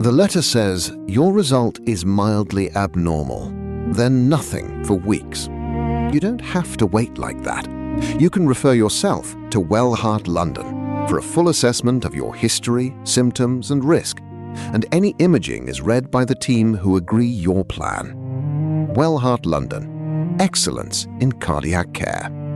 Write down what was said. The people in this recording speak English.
The letter says your result is mildly abnormal, then nothing for weeks. You don't have to wait like that. You can refer yourself to Wellheart London for a full assessment of your history, symptoms, and risk, and any imaging is read by the team who agree your plan. Wellheart London. Excellence in cardiac care.